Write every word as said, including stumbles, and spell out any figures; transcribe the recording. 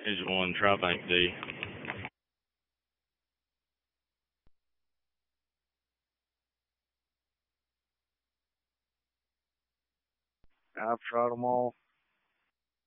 Agent one, try bank D. I've tried them all.